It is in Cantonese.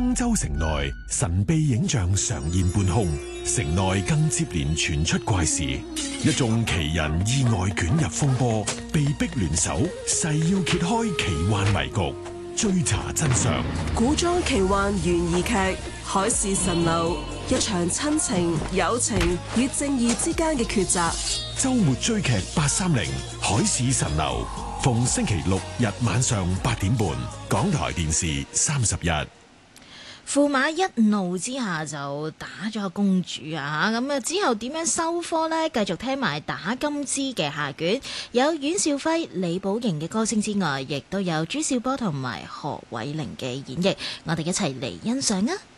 登州城內神秘影像常現半空，城內更接連傳出怪事，一眾奇人意外捲入風波，被逼聯手，誓要揭開奇幻迷局，追查真相。 古裝奇幻懸疑劇《海市蜃樓》，一場親情、友情與正義之間嘅抉擇。 周末追劇830《海市蜃樓》，逢星期六日晚上8點半，港台電視31。 駙馬一怒之下就打咗公主啊！咁啊之後點樣收科呢？繼續聽埋打金枝嘅下卷，有阮兆輝、李寶瑩嘅歌聲之外，亦都有朱少波同埋何偉玲嘅演繹，我哋一齊嚟欣賞啊！